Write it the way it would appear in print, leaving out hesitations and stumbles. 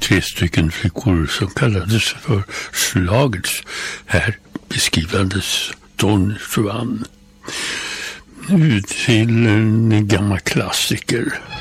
3 stycken flickor som kallades för Slagers. Här beskrivandes Don Juan. Nu till en gammal klassiker.